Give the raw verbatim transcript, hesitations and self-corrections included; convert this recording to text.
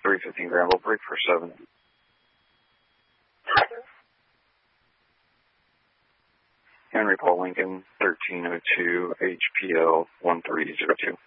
three fifteen Granville, break for seven. Henry Paul Lincoln, thirteen oh two H P L one three zero two.